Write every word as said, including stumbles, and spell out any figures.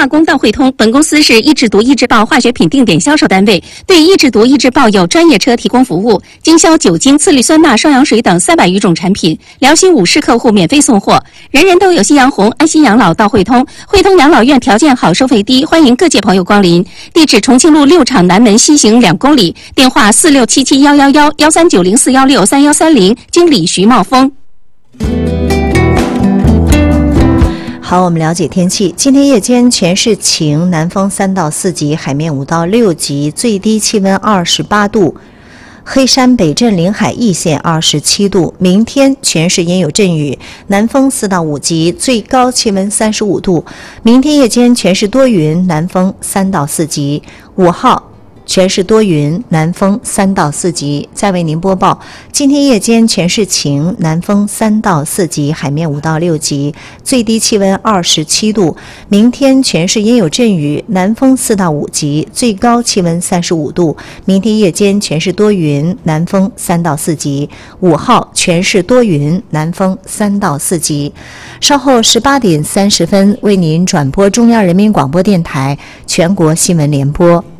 化工到汇通，本公司是益智毒益智爆化学品定点销售单位，对益智毒益智爆有专业车提供服务，经销酒精、次氯酸钠、双氧水等三百余种产品，辽西五市客户免费送货。人人都有夕阳红，安心养老到汇通，汇通养老院条件好，收费低，欢迎各界朋友光临。地址：重庆路六厂南门西行两公里，电话四六七七幺幺幺幺三九零四幺六三幺三零，经理徐茂峰。 好，我们了解天气。今天夜间全市晴，南风三到四级，海面五到六级，最低气温二十八度。黑山北镇临海一线二十七度。明天全市阴有阵雨，南风四到五级，最高气温三十五度。明天夜间全市多云，南风三到四级。五号全市多云，南风三到四级。再为您播报，今天夜间全市晴，南风三到四级，海面五到六级，最低气温二十七度。明天全市阴有阵雨，南风四到五级，最高气温三十五度。明天夜间全市多云，南风三到四级。五号全市多云，南风三到四级。稍后十八点三十分为您转播中央人民广播电台全国新闻联播。